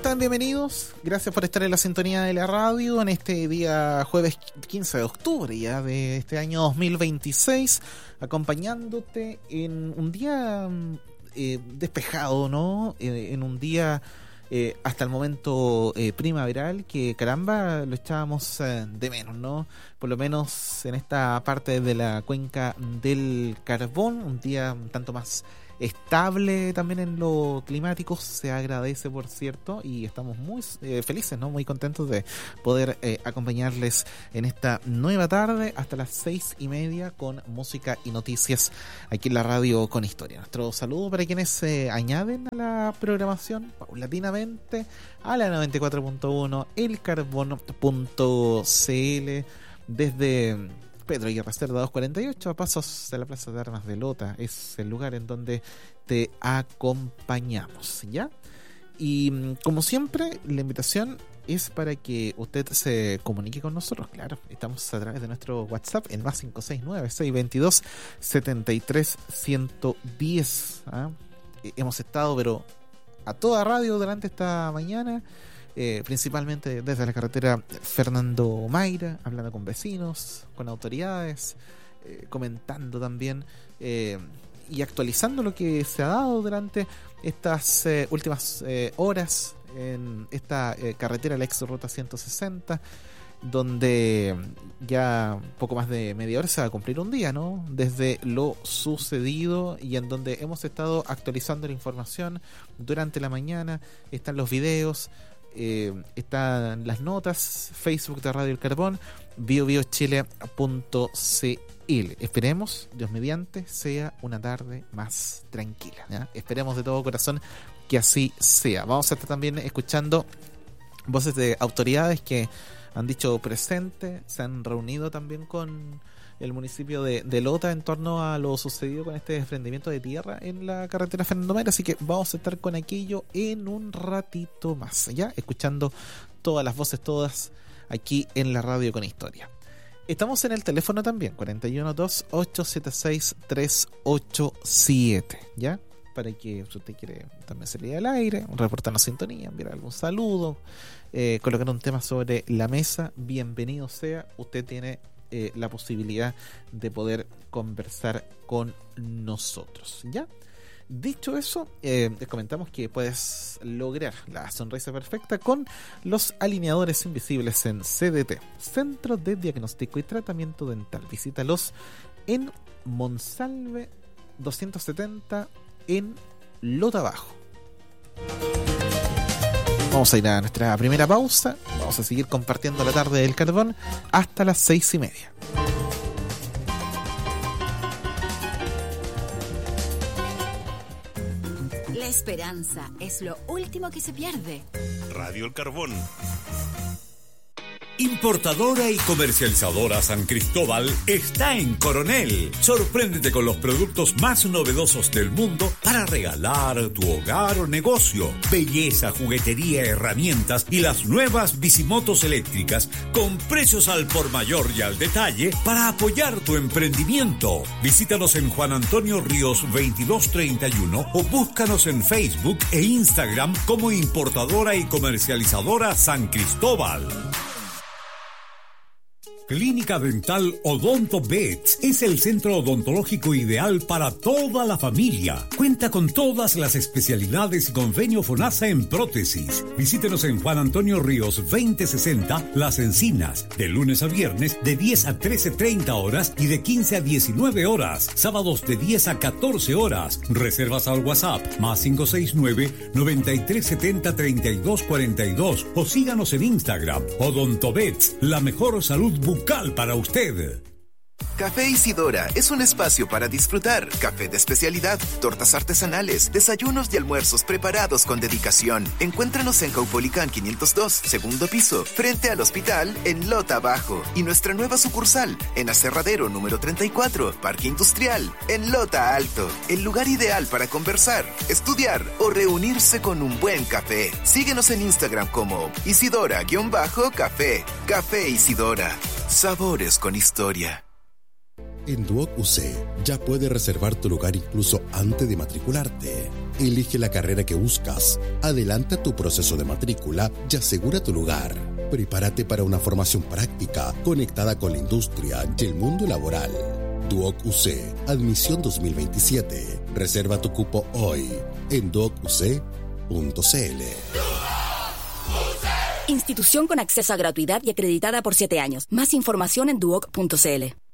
están? Bienvenidos. Gracias por estar en la sintonía de la radio en este día jueves 15 de octubre ya de este año 2026, acompañándote en un día despejado, ¿no? En un día hasta el momento primaveral que caramba lo echábamos de menos, ¿no? Por lo menos en esta parte de la cuenca del Carbón, un día un tanto más estable también en lo climático, se agradece, por cierto, y estamos muy felices, ¿no? Muy contentos de poder acompañarles en esta nueva tarde hasta las 6:30 con música y noticias aquí en la radio con historia. Nuestro saludo para quienes se añaden a la programación paulatinamente a la 94.1 elcarbón.cl desde Pedro Aguirre Cerda 248, a pasos de la Plaza de Armas de Lota. Es el lugar en donde te acompañamos, ¿ya? Y como siempre, la invitación es para que usted se comunique con nosotros. Claro, estamos a través de nuestro WhatsApp, el más 569-622-73110. ¿Ah? Hemos estado, pero a toda radio durante esta mañana, principalmente desde la carretera Fernando Mayra, hablando con vecinos, con autoridades, comentando también y actualizando lo que se ha dado durante estas últimas horas en esta carretera, la ex ruta 160, donde ya poco más de media hora se va a cumplir un día, ¿no? Desde lo sucedido, y en donde hemos estado actualizando la información durante la mañana. Están los videos, están las notas, Facebook de Radio El Carbón, biobiochile.cl. Esperemos, Dios mediante, sea una tarde más tranquila, ¿ya? Esperemos de todo corazón que así sea. Vamos a estar también escuchando voces de autoridades que han dicho presente, se han reunido también con el municipio de Lota en torno a lo sucedido con este desprendimiento de tierra en la carretera Fernando Mayra, así que vamos a estar con aquello en un ratito más, ya escuchando todas las voces, todas aquí en la radio con historia. Estamos en el teléfono también, 412-876-387, ya, para que si usted quiere también salir al aire, reportarnos sintonía, enviar algún saludo, colocar un tema sobre la mesa, bienvenido sea. Usted tiene la posibilidad de poder conversar con nosotros, ¿ya? Dicho eso, les comentamos que puedes lograr la sonrisa perfecta con los alineadores invisibles en CDT, Centro de Diagnóstico y Tratamiento Dental. Visítalos en Monsalve 270 en Lota Bajo. Vamos a ir a nuestra primera pausa. Vamos a seguir compartiendo la tarde del Carbón hasta las 6:30. La esperanza es lo último que se pierde. Radio El Carbón. Importadora y comercializadora San Cristóbal está en Coronel. Sorpréndete con los productos más novedosos del mundo para regalar tu hogar o negocio. Belleza, juguetería, herramientas y las nuevas bicimotos eléctricas con precios al por mayor y al detalle para apoyar tu emprendimiento. Visítanos en Juan Antonio Ríos 2231 o búscanos en Facebook e Instagram como Importadora y Comercializadora San Cristóbal. Clínica Dental Odonto Vets es el centro odontológico ideal para toda la familia. Cuenta con todas las especialidades y convenio FONASA en prótesis. Visítenos en Juan Antonio Ríos 2060 Las Encinas, de lunes a viernes de 10 a 13:30 horas y de 15 a 19 horas. Sábados de 10 a 14 horas. Reservas al WhatsApp más 569-9370-3242 o síganos en Instagram. Odonto Vets, la mejor salud bucal para usted. Café Isidora es un espacio para disfrutar. Café de especialidad, tortas artesanales, desayunos y almuerzos preparados con dedicación. Encuéntranos en Caupolicán 502, segundo piso, frente al hospital en Lota Bajo. Y nuestra nueva sucursal en Aserradero número 34, Parque Industrial, en Lota Alto. El lugar ideal para conversar, estudiar o reunirse con un buen café. Síguenos en Instagram como Isidora-Café. Café Isidora. Sabores con historia. En Duoc UC ya puedes reservar tu lugar incluso antes de matricularte. Elige la carrera que buscas, adelanta tu proceso de matrícula y asegura tu lugar. Prepárate para una formación práctica conectada con la industria y el mundo laboral. Duoc UC, admisión 2027. Reserva tu cupo hoy en duocuc.cl. Institución con acceso a gratuidad y acreditada por 7 años. Más información en duoc.cl.